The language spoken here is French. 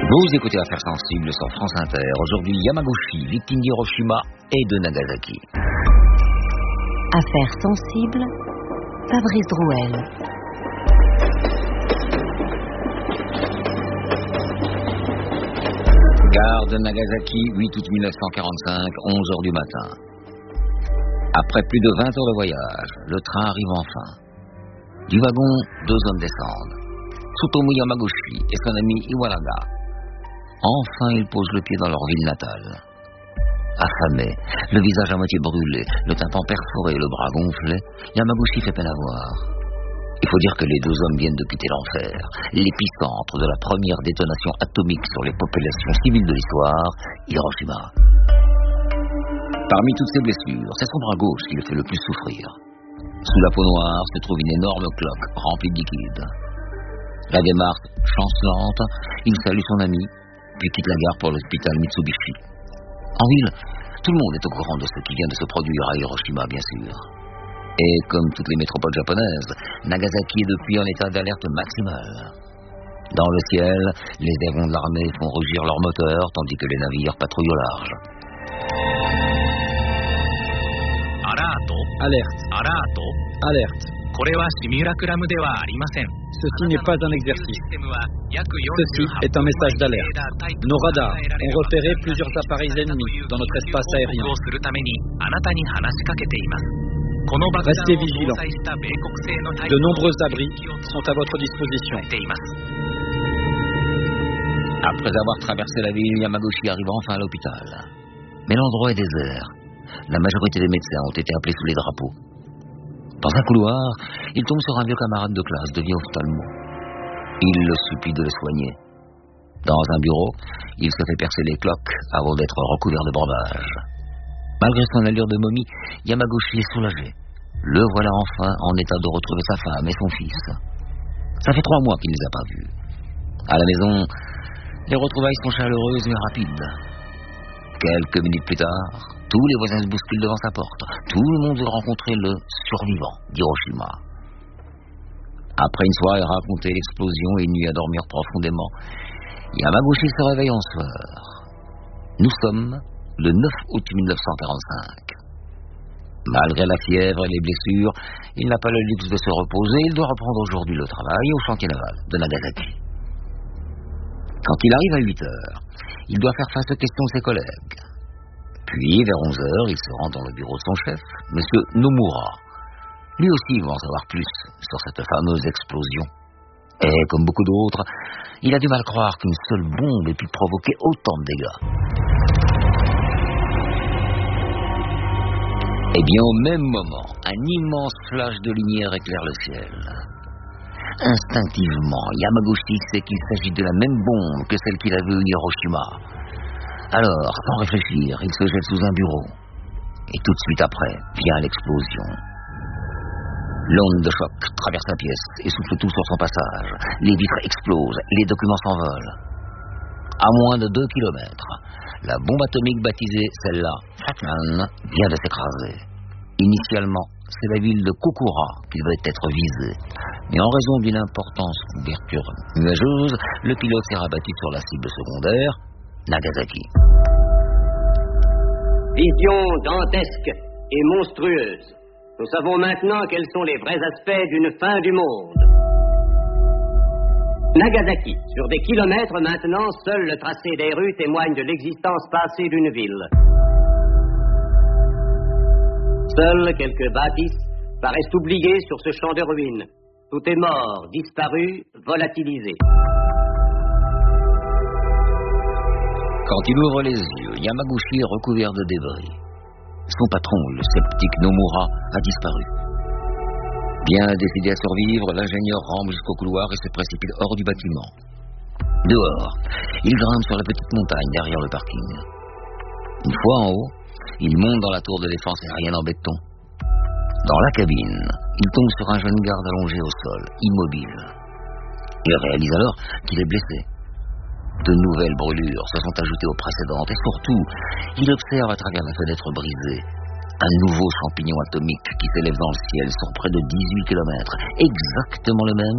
Vous écoutez Affaires sensibles sur France Inter. Aujourd'hui, Yamaguchi, victime d'Hiroshima et de Nagasaki. Affaires sensibles, Fabrice Drouel. Gare de Nagasaki, 8 août 1945, 11h du matin. Après plus de 20 heures de voyage, le train arrive enfin. Du wagon, deux hommes descendent. Tsutomu Yamaguchi et son ami Iwanaga. Enfin, ils posent le pied dans leur ville natale. Affamé, le visage à moitié brûlé, le tympan perforé, le bras gonflé, Yamaguchi fait peine à voir. Il faut dire que les deux hommes viennent de quitter l'enfer, l'épicentre de la première détonation atomique sur les populations civiles de l'histoire, Hiroshima. Parmi toutes ces blessures, c'est son bras gauche qui le fait le plus souffrir. Sous la peau noire se trouve une énorme cloque remplie de liquide. La démarche chancelante, il salue son ami, puis quitte la gare pour l'hôpital Mitsubishi. En ville, tout le monde est au courant de ce qui vient de se produire à Hiroshima, bien sûr. Et comme toutes les métropoles japonaises, Nagasaki est depuis en état d'alerte maximale. Dans le ciel, les avions de l'armée font rugir leurs moteurs, tandis que les navires patrouillent au large. Alerte. Alerte. Ceci n'est pas un exercice. Ceci est un message d'alerte. Nos radars ont repéré plusieurs appareils ennemis dans notre espace aérien. Restez vigilants. De nombreux abris sont à votre disposition. Après avoir traversé la ville, Yamaguchi arrive enfin à l'hôpital. Mais l'endroit est désert. La majorité des médecins ont été appelés sous les drapeaux. Dans un couloir, il tombe sur un vieux camarade de classe de vie ophtalmo. Il le supplie de le soigner. Dans un bureau, il se fait percer les cloques avant d'être recouvert de bandages. Malgré son allure de momie, Yamaguchi est soulagé. Le voilà enfin en état de retrouver sa femme et son fils. Ça fait 3 mois qu'il ne les a pas vus. À la maison, les retrouvailles sont chaleureuses mais rapides. Quelques minutes plus tard, tous les voisins se bousculent devant sa porte. Tout le monde veut rencontrer le survivant d'Hiroshima. Après une soirée à raconter l'explosion et une nuit à dormir profondément, Yamaguchi se réveille en sueur. Nous sommes le 9 août 1945. Malgré la fièvre et les blessures, il n'a pas le luxe de se reposer. Il doit reprendre aujourd'hui le travail au chantier naval de Nagasaki. Quand il arrive à 8 heures, il doit faire face aux questions de ses collègues. Puis, vers 11 heures, il se rend dans le bureau de son chef, M. Nomura. Lui aussi veut en savoir plus sur cette fameuse explosion. Et, comme beaucoup d'autres, il a du mal à croire qu'une seule bombe ait pu provoquer autant de dégâts. Eh bien, au même moment, un immense flash de lumière éclaire le ciel. Instinctivement, Yamaguchi sait qu'il s'agit de la même bombe que celle qu'il a vue à Hiroshima. Alors, sans réfléchir, il se jette sous un bureau. Et tout de suite après, vient l'explosion. L'onde de choc traverse la pièce et souffle tout sur son passage. Les vitres explosent, les documents s'envolent. À moins de 2 kilomètres, la bombe atomique baptisée celle-là, Fatman, vient de s'écraser. Initialement, c'est la ville de Kokura qui devait être visée. Mais en raison d'une importante couverture nuageuse, le pilote s'est rabattu sur la cible secondaire, Nagasaki. Vision dantesque et monstrueuse. Nous savons maintenant quels sont les vrais aspects d'une fin du monde. Nagasaki. Sur des kilomètres maintenant, seul le tracé des rues témoigne de l'existence passée d'une ville. Seules quelques bâtisses paraissent oubliées sur ce champ de ruines. Tout est mort, disparu, volatilisé. Quand il ouvre les yeux, Yamaguchi est recouvert de débris. Son patron, le sceptique Nomura, a disparu. Bien décidé à survivre, l'ingénieur rampe jusqu'au couloir et se précipite hors du bâtiment. Dehors, il grimpe sur la petite montagne derrière le parking. Une fois en haut, il monte dans la tour de défense aérienne en béton. Dans la cabine, il tombe sur un jeune garde allongé au sol, immobile. Il réalise alors qu'il est blessé. De nouvelles brûlures se sont ajoutées aux précédentes et surtout, il observe à travers la fenêtre brisée un nouveau champignon atomique qui s'élève dans le ciel sur près de 18 km, exactement le même